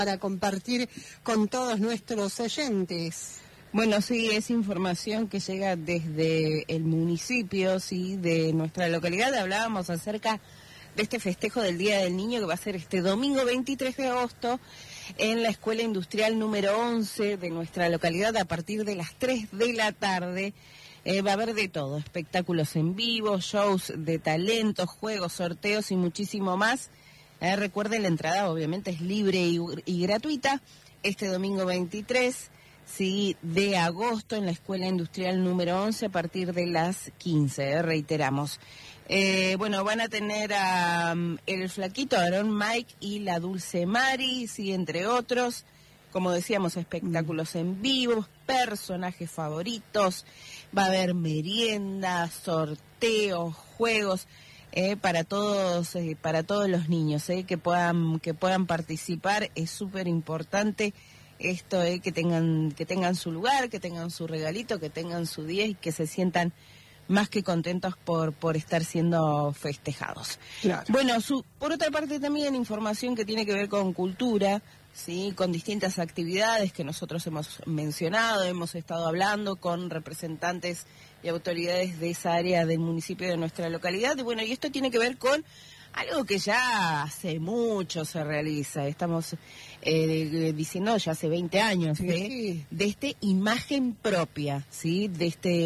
para compartir con todos nuestros oyentes. Bueno, sí, es información que llega desde el municipio, sí, de nuestra localidad. Hablábamos acerca de este festejo del Día del Niño que va a ser este domingo 23 de agosto en la Escuela Industrial número 11 de nuestra localidad a partir de las 3 de la tarde. Va a haber de todo, espectáculos en vivo, shows de talentos, juegos, sorteos y muchísimo más. Recuerden, la entrada obviamente es libre y gratuita. Este domingo 23 sí, de agosto en la Escuela Industrial número 11 a partir de las 15, reiteramos. Bueno, van a tener a el Flaquito, Aarón Mike y la Dulce Mari, sí, entre otros. Como decíamos, espectáculos en vivo, personajes favoritos, va a haber meriendas, sorteos, juegos para todos los niños que puedan participar. Es súper importante esto, que tengan su lugar, que tengan su regalito, que tengan su día y que se sientan más que contentos por estar siendo festejados. Claro. Bueno, por otra parte también información que tiene que ver con cultura, sí, con distintas actividades que nosotros hemos mencionado, hemos estado hablando con representantes y autoridades de esa área del municipio de nuestra localidad. Y bueno, y esto tiene que ver con algo que ya hace mucho se realiza. Estamos diciendo ya hace 20 años, sí, de este imagen propia, ¿sí? De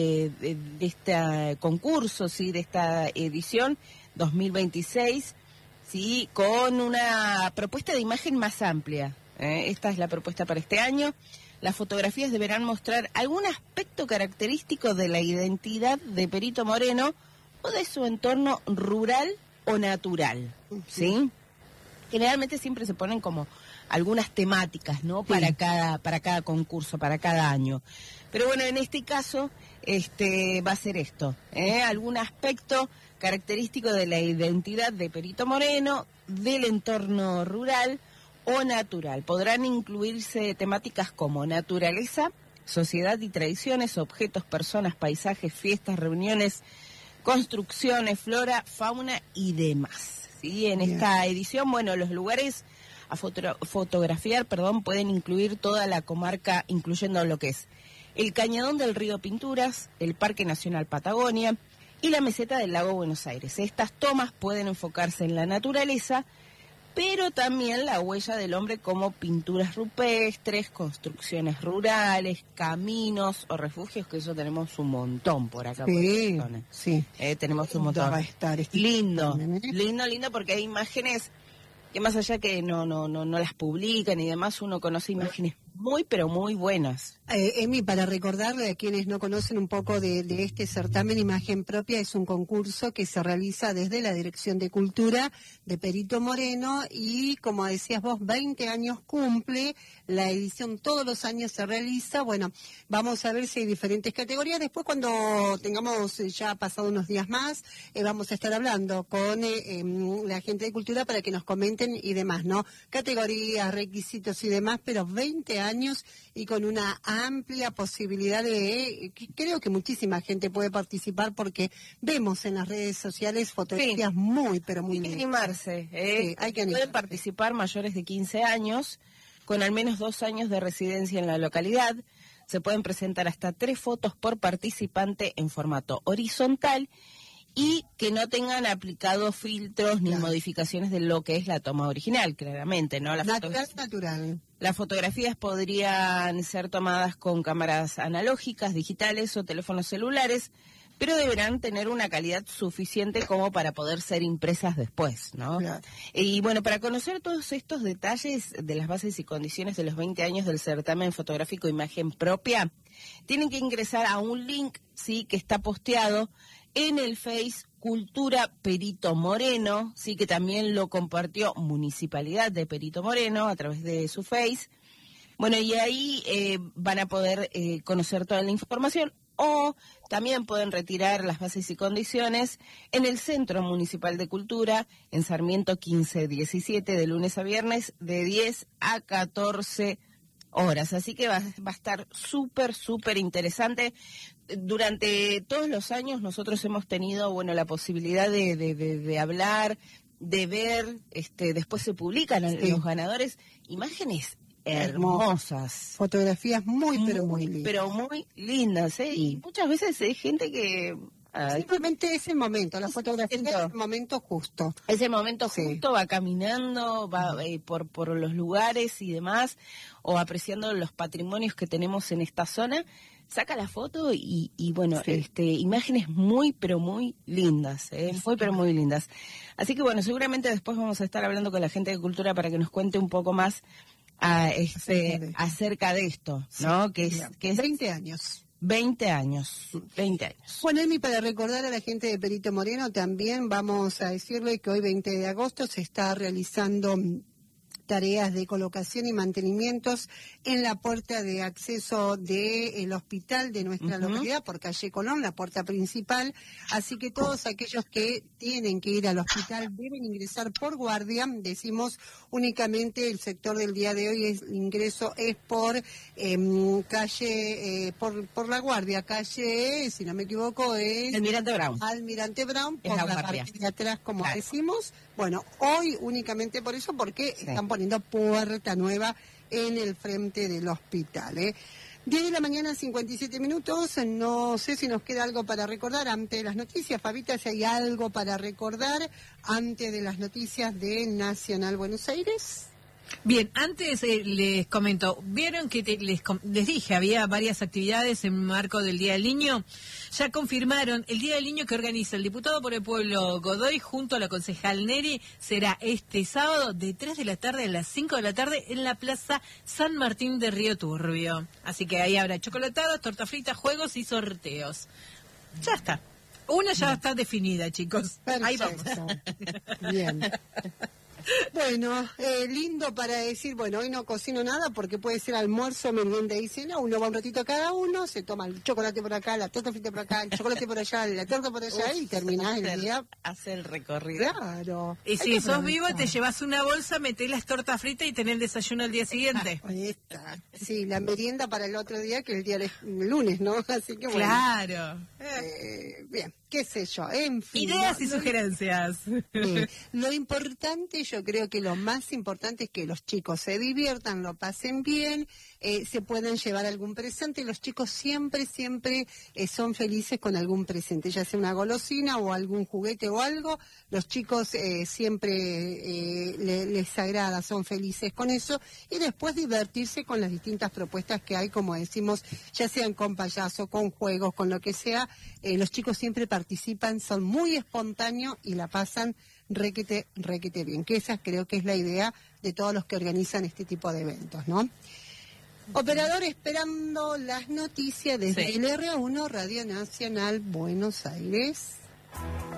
este concurso, ¿sí? De esta edición 2026, ¿sí? Con una propuesta de imagen más amplia. Esta es la propuesta para este año. Las fotografías deberán mostrar algún aspecto característico de la identidad de Perito Moreno o de su entorno rural o natural, ¿sí? Generalmente siempre se ponen como algunas temáticas, ¿no? Sí. Para cada concurso, para cada año. Pero bueno, en este caso, va a ser esto, algún aspecto característico de la identidad de Perito Moreno, del entorno rural o natural. Podrán incluirse temáticas como naturaleza, sociedad y tradiciones, objetos, personas, paisajes, fiestas, reuniones, construcciones, flora, fauna y demás. ¿Sí? En esta edición, bueno, los lugares a fotografiar, pueden incluir toda la comarca, incluyendo lo que es el Cañadón del Río Pinturas, el Parque Nacional Patagonia y la meseta del Lago Buenos Aires. Estas tomas pueden enfocarse en la naturaleza, pero también la huella del hombre como pinturas rupestres, construcciones rurales, caminos o refugios, que eso tenemos un montón por acá. Sí, por sí. Tenemos un montón. Va a estar Lindo, lindo porque hay imágenes que más allá que no las publican y demás, uno conoce imágenes muy, pero muy buenas. Emi, para recordarle a quienes no conocen un poco de este certamen, Imagen Propia es un concurso que se realiza desde la Dirección de Cultura de Perito Moreno y, como decías vos, 20 años cumple, la edición todos los años se realiza. Bueno, vamos a ver si hay diferentes categorías. Después, cuando tengamos ya pasado unos días más, vamos a estar hablando con la gente de Cultura para que nos comenten y demás, ¿no? Categorías, requisitos y demás, pero 20 años y con una amplia posibilidad de creo que muchísima gente puede participar porque vemos en las redes sociales fotografías muy, pero muy lindas. Animarse, Sí, hay que animarse. Pueden participar mayores de 15 años con al menos 2 años de residencia en la localidad. Se pueden presentar hasta 3 fotos por participante en formato horizontal y que no tengan aplicados filtros ni modificaciones de lo que es la toma original, claramente, ¿no? Natural. Las fotografías podrían ser tomadas con cámaras analógicas, digitales o teléfonos celulares, pero deberán tener una calidad suficiente como para poder ser impresas después, ¿no? Claro. Y bueno, para conocer todos estos detalles de las bases y condiciones de los 20 años del certamen fotográfico Imagen Propia, tienen que ingresar a un link, sí, que está posteado en el Face Cultura Perito Moreno, sí, que también lo compartió Municipalidad de Perito Moreno a través de su Face. Bueno, y ahí van a poder conocer toda la información o también pueden retirar las bases y condiciones en el Centro Municipal de Cultura, en Sarmiento 1517, de lunes a viernes, de 10 a 14 horas. Así que va a estar súper interesante. Durante todos los años nosotros hemos tenido, bueno, la posibilidad de hablar, de ver, después se publican los ganadores, imágenes hermosas. Fotografías pero muy lindas. Pero muy lindas, ¿eh? Y muchas veces hay gente que... simplemente ese momento, la fotografía es el momento justo. Ese momento justo, va caminando, va por los lugares y demás, o apreciando los patrimonios que tenemos en esta zona, saca la foto y bueno, imágenes muy, pero muy lindas, muy, pero muy lindas. Así que bueno, seguramente después vamos a estar hablando con la gente de Cultura para que nos cuente un poco más acerca de esto, ¿no? Que es 20 años. 20 años. Bueno, Emi, para recordar a la gente de Perito Moreno, también vamos a decirle que hoy 20 de agosto se está realizando tareas de colocación y mantenimientos en la puerta de acceso del hospital de nuestra localidad, por calle Colón, la puerta principal. Así que todos aquellos que tienen que ir al hospital deben ingresar por guardia. Decimos únicamente el sector del día de hoy, el ingreso es por calle, por la guardia, calle, si no me equivoco, es Almirante Brown, por la parte de atrás, como decimos. Bueno, hoy únicamente por eso, porque están poniendo puerta nueva en el frente del hospital. 10 de la mañana, 57 minutos. No sé si nos queda algo para recordar antes de las noticias. Fabita, si hay algo para recordar antes de las noticias de Nacional Buenos Aires. Bien, antes les comento, vieron que les dije, había varias actividades en marco del Día del Niño. Ya confirmaron, el Día del Niño que organiza el diputado por el pueblo Godoy junto a la concejal Neri será este sábado de 3 de la tarde a las 5 de la tarde en la Plaza San Martín de Río Turbio. Así que ahí habrá chocolatadas, torta frita, juegos y sorteos. Ya está. Una ya está definida, chicos. Perfecto. Ahí vamos. Bien. Bueno, lindo para decir, bueno, hoy no cocino nada porque puede ser almuerzo, merienda y cena, uno va un ratito a cada uno, se toma el chocolate por acá, la torta frita por acá, el chocolate por allá, la torta por allá y terminás el día. Hace el recorrido. Claro. Y si sos vivo, te llevas una bolsa, metés las tortas fritas y tenés el desayuno al día siguiente. Ahí está. Sí, la merienda para el otro día, que el día el lunes, ¿no? Así que bueno. Claro. Bien, qué sé yo, en fin. Ideas y sugerencias. Lo importante, yo creo que lo más importante es que los chicos se diviertan, lo pasen bien, se puedan llevar algún presente. Los chicos siempre son felices con algún presente, ya sea una golosina o algún juguete o algo. Los chicos siempre les agrada, son felices con eso. Y después divertirse con las distintas propuestas que hay, como decimos, ya sean con payaso, con juegos, con lo que sea. Los chicos siempre participan, son muy espontáneos y la pasan requete bien, que esa creo que es la idea de todos los que organizan este tipo de eventos, ¿no? Operador, esperando las noticias desde el R1 Radio Nacional Buenos Aires.